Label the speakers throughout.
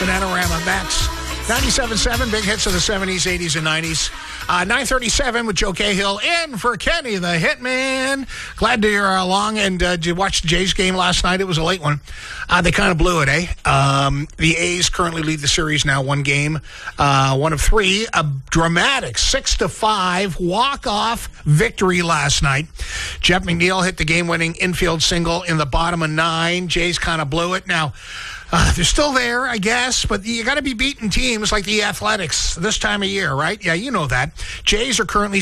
Speaker 1: the Nanorama Max. 97.7, big hits of the 70s, 80s, and 90s. 9:37 with Joe Cahill in for Kenny the Hitman. Glad to you're along. And did you watch the Jays game last night? It was a late one. They kind of blew it, eh? The A's currently lead the series now, one game, one of three. A dramatic 6-5 walk-off victory last night. Jeff McNeil hit the game-winning infield single in the bottom of 9. Jays kind of blew it. Now, they're still there, I guess, but you got to be beating teams like the Athletics this time of year, right? Yeah, you know that. Jays are currently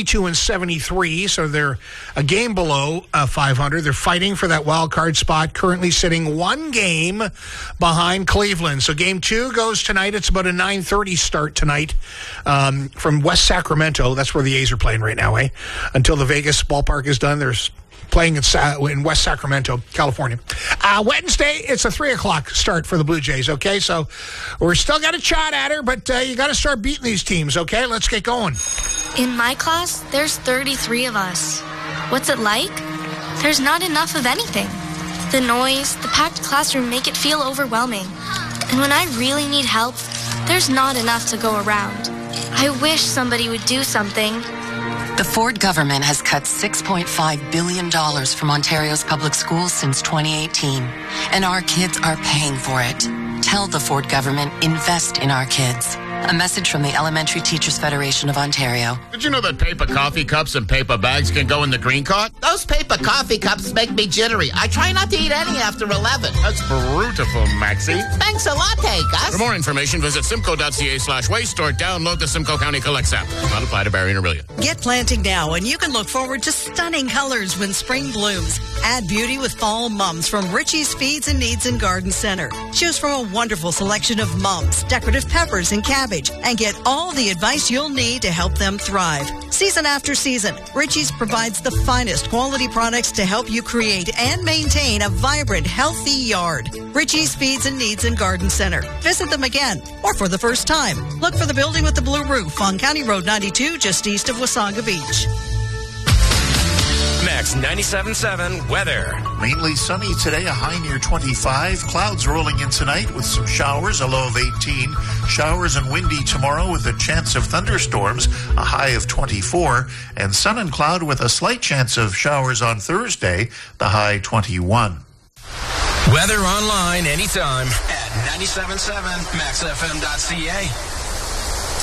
Speaker 1: 72-73, so they're a game below 500. They're fighting for that wild card spot, currently sitting one game behind Cleveland. So game 2 goes tonight. It's about a 9:30 start tonight from West Sacramento. That's where the A's are playing right now, eh? Until the Vegas ballpark is done, there's playing in West Sacramento, California. Wednesday, it's a 3 o'clock start for the Blue Jays, okay? So we're still got a shot at her, but you got to start beating these teams, okay? Let's get going.
Speaker 2: In my class, there's 33 of us. What's it like? There's not enough of anything. The noise, the packed classroom make it feel overwhelming. And when I really need help, there's not enough to go around. I wish somebody would do something.
Speaker 3: The Ford government has cut $6.5 billion from Ontario's public schools since 2018, and our kids are paying for it. Tell the Ford government, invest in our kids. A message from the Elementary Teachers Federation of Ontario.
Speaker 4: Did you know that paper coffee cups and paper bags can go in the green cart?
Speaker 5: Those paper coffee cups make me jittery. I try not to eat any after 11.
Speaker 4: That's beautiful, Maxie.
Speaker 5: Thanks a lot, Gus.
Speaker 4: For more information, visit simcoe.ca/waste or download the Simcoe County Collects app. Not apply to Barrie and Orillia.
Speaker 6: Get planting now, and you can look forward to stunning colors when spring blooms. Add beauty with fall mums from Richie's Feeds and Needs and Garden Center. Choose from a wonderful selection of mums, decorative peppers, and cabbage, and get all the advice you'll need to help them thrive. Season after season, Richie's provides the finest quality products to help you create and maintain a vibrant, healthy yard. Richie's Feeds and Needs and Garden Center. Visit them again, or for the first time. Look for the building with the blue roof on County Road 92, just east of Wasaga Beach.
Speaker 7: Max 97.7 weather.
Speaker 8: Mainly sunny today, a high near 25. Clouds rolling in tonight with some showers, a low of 18. Showers and windy tomorrow with a chance of thunderstorms, a high of 24. And sun and cloud with a slight chance of showers on Thursday, the high 21.
Speaker 7: Weather online anytime at 97.7maxfm.ca.